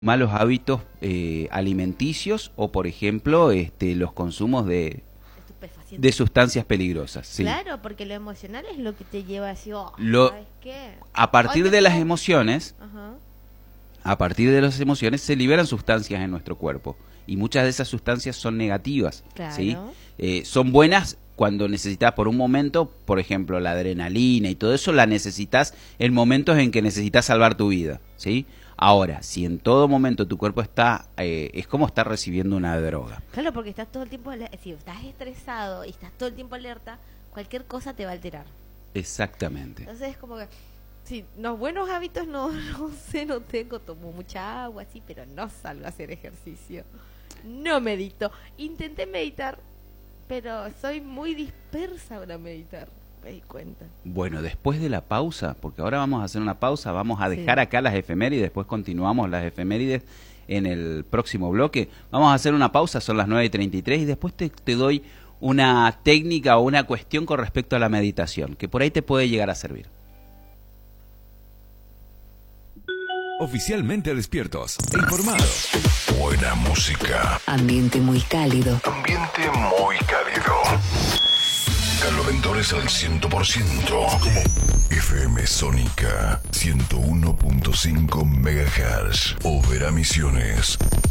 malos hábitos alimenticios o, por ejemplo, los consumos de Estupefacientes. sustancias peligrosas. Sí. Claro, porque lo emocional es lo que te lleva a decir, oh, Lo, ¿sabes qué? a partir Hoy de te las puedo- emociones, Ajá. a partir de las emociones se liberan sustancias en nuestro cuerpo y muchas de esas sustancias son negativas, ¿sí? Claro. Son buenas cuando necesitas por un momento, por ejemplo, la adrenalina y todo eso la necesitas en momentos en que necesitas salvar tu vida, ¿sí? Ahora, si en todo momento tu cuerpo está, es como estar recibiendo una droga. Claro, porque estás todo el tiempo, si estás estresado y estás todo el tiempo alerta, cualquier cosa te va a alterar. Exactamente. Entonces es como que, sí, los buenos hábitos no sé, no tengo, tomo mucha agua, sí, pero no salgo a hacer ejercicio. No medito. Intenté meditar, pero soy muy dispersa para meditar, me di cuenta. Bueno, después de la pausa, porque ahora vamos a hacer una pausa, vamos a dejar Sí. acá las efemérides, después continuamos las efemérides en el próximo bloque. Vamos a hacer una pausa, son las 9:33 y después te doy una técnica o una cuestión con respecto a la meditación, que por ahí te puede llegar a servir. Oficialmente despiertos e informados. Buena música. Ambiente muy cálido. Ambiente muy cálido. Carlos Ventores al 100%. FM Sónica 101.5 MHz. Overa Misiones.